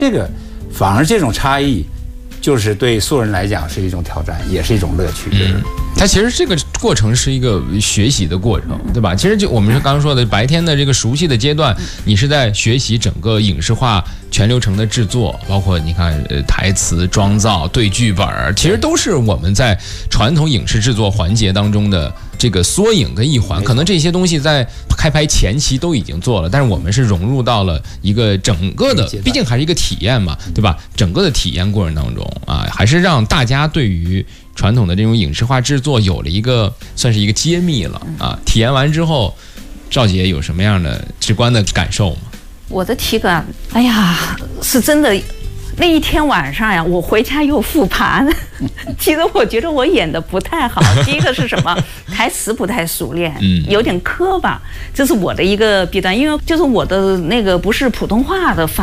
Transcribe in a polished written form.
这个反而这种差异，就是对素人来讲是一种挑战，也是一种乐趣。 它其实这个过程是一个学习的过程，对吧？其实就我们刚刚说的白天的这个熟悉的阶段，你是在学习整个影视化全流程的制作，包括你看台词、妆造、对剧本，其实都是我们在传统影视制作环节当中的这个缩影跟一环。可能这些东西在开拍前期都已经做了，但是我们是融入到了一个整个的，毕竟还是一个体验嘛，对吧？整个的体验过程当中啊，还是让大家对于传统的这种影视化制作有了一个算是一个揭秘了啊！体验完之后，赵姐有什么样的直观的感受吗？ 我的体感，哎呀，是真的。那一天晚上呀，我回家又复盘，其实我觉得我演得不太好。第一个是什么？台词不太熟练，有点磕巴，这是我的一个弊端。因为就是我的那个不是普通话的